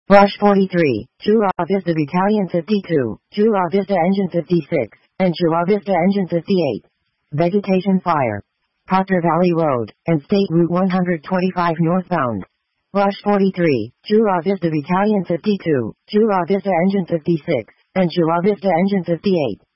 Rush 43, Chula Vista Battalion 52, Chula Vista Engine 56, and Chula Vista Engine 58. Vegetation fire. Potter Valley Road, and State Route 125 northbound. Rush 43, Chula Vista Battalion 52, Chula Vista Engine 56, and Chula Vista Engine 58.